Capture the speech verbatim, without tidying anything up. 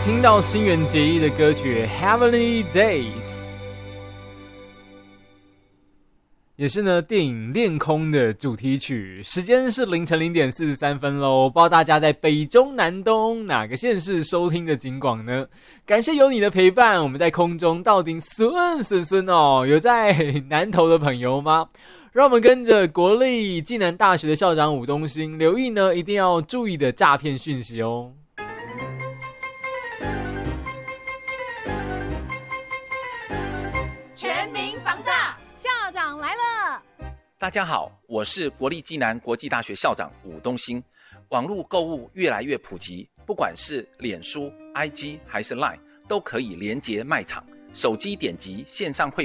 听到新垣结衣的歌曲 Heavenly Days， 也是呢电影恋空的主题曲。时间是凌晨零点四十三分咯，不知道大家在北中南东哪个县市收听的警广呢？感谢有你的陪伴，我们在空中到底顺顺顺哦。有在南投的朋友吗？让我们跟着国立暨南大学的校长伍东兴留意呢，一定要注意的诈骗讯息哦。 全民防诈，校长来了！ 大家好，我是国立暨南国际大学校长伍东兴。网络购物越来越普及，不管是脸书、I G 还是 Line， 都可以连结卖场，手机点击线上汇